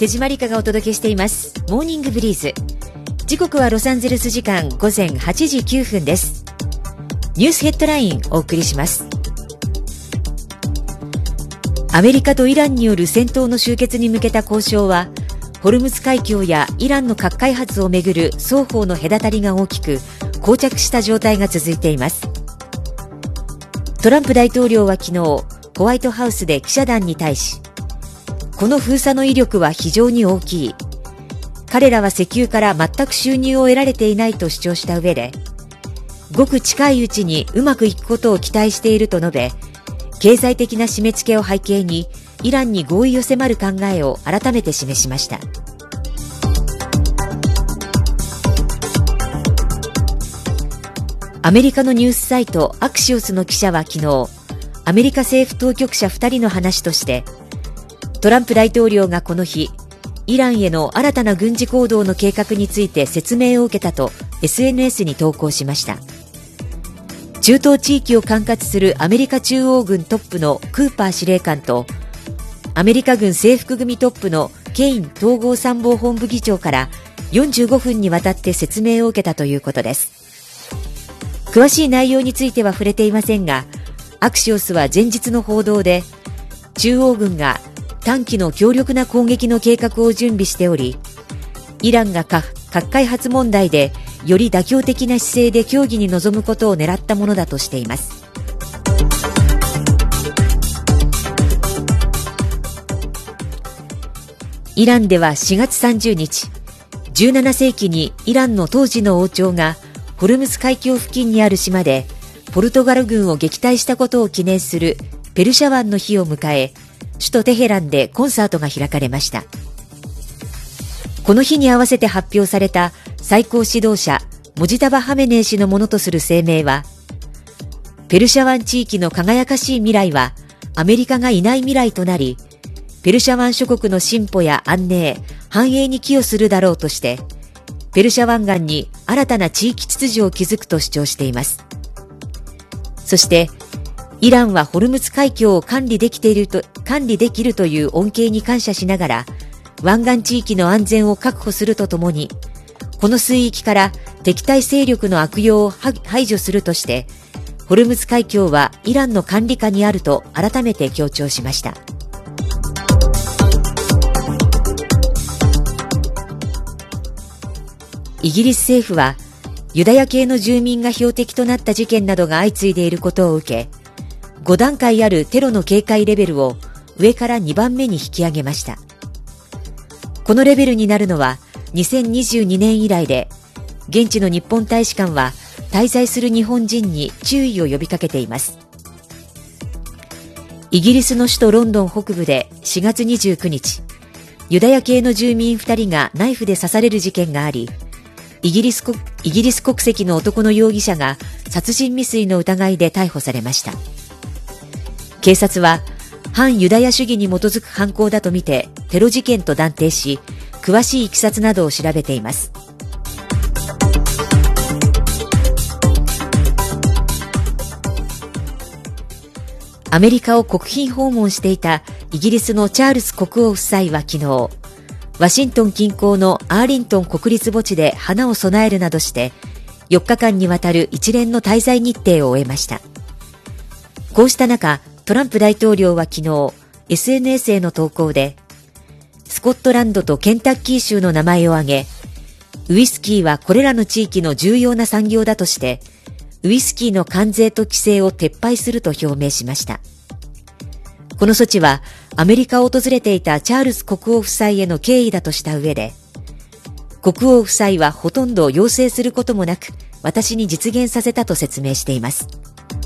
手締まりかがお届けしていますモーニングブリーズ。時刻はロサンゼルス時間午前8時9分です。ニュースヘッドラインお送りします。アメリカとイランによる戦闘の終結に向けた交渉は、ホルムズ海峡やイランの核開発をめぐる双方の隔たりが大きく膠着した状態が続いています。トランプ大統領は昨日、ホワイトハウスで記者団に対し、この封鎖の威力は非常に大きい。彼らは石油から全く収入を得られていないと主張した上で、ごく近いうちにうまくいくことを期待していると述べ、経済的な締め付けを背景にイランに合意を迫る考えを改めて示しました。アメリカのニュースサイトアクシオスの記者は昨日、アメリカ政府当局者2人の話として、トランプ大統領がこの日、イランへの新たな軍事行動の計画について説明を受けたと SNS に投稿しました。中東地域を管轄するアメリカ中央軍トップのクーパー司令官と、アメリカ軍制服組トップのケイン統合参謀本部議長から45分にわたって説明を受けたということです。詳しい内容については触れていませんが、アクシオスは前日の報道で、中央軍が短期の強力な攻撃の計画を準備しており、イランが核開発問題でより妥協的な姿勢で協議に臨むことを狙ったものだとしています。イランでは4月30日、17世紀にイランの当時の王朝がホルムズ海峡付近にある島でポルトガル軍を撃退したことを記念するペルシャ湾の日を迎え、首都テヘランでコンサートが開かれました。この日に合わせて発表された最高指導者モジタバ・ハメネイ氏のものとする声明は、ペルシャ湾地域の輝かしい未来はアメリカがいない未来となり、ペルシャ湾諸国の進歩や安寧、繁栄に寄与するだろうとして、ペルシャ湾岸に新たな地域秩序を築くと主張しています。そして、イランはホルムズ海峡を管理できるという恩恵に感謝しながら、湾岸地域の安全を確保するとともに、この水域から敵対勢力の悪用を排除するとして、ホルムズ海峡はイランの管理下にあると改めて強調しました。イギリス政府は、ユダヤ系の住民が標的となった事件などが相次いでいることを受け、5段階あるテロの警戒レベルを上から2番目に引き上げました。このレベルになるのは2022年以来で、現地の日本大使館は滞在する日本人に注意を呼びかけています。イギリスの首都ロンドン北部で4月29日、ユダヤ系の住民2人がナイフで刺される事件があり、イギリス国籍の男の容疑者が殺人未遂の疑いで逮捕されました。警察は反ユダヤ主義に基づく犯行だとみてテロ事件と断定し、詳しい経緯などを調べています。アメリカを国賓訪問していたイギリスのチャールズ国王夫妻は昨日、ワシントン近郊のアーリントン国立墓地で花を供えるなどして4日間にわたる一連の滞在日程を終えました。こうした中、トランプ大統領は昨日 SNS への投稿で、スコットランドとケンタッキー州の名前を挙げ、ウイスキーはこれらの地域の重要な産業だとして、ウイスキーの関税と規制を撤廃すると表明しました。この措置はアメリカを訪れていたチャールズ国王夫妻への敬意だとした上で、国王夫妻はほとんど要請することもなく私に実現させたと説明しています。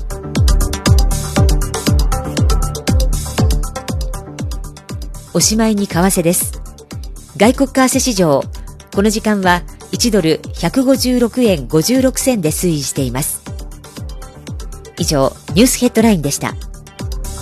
おしまいに為替です。外国為替市場、この時間は1ドル156円56銭で推移しています。以上、ニュースヘッドラインでした。